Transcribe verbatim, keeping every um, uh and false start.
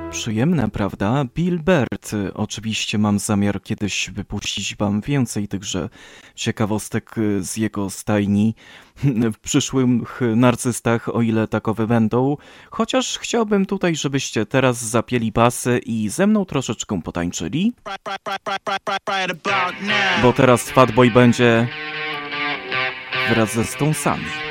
Przyjemne, prawda? Bill Bert. Oczywiście mam zamiar kiedyś wypuścić wam więcej tychże ciekawostek z jego stajni w przyszłych narcystach, o ile takowe będą. Chociaż chciałbym tutaj, żebyście teraz zapieli basy i ze mną troszeczkę potańczyli. Bo teraz Fatboy będzie wraz ze Stonesami.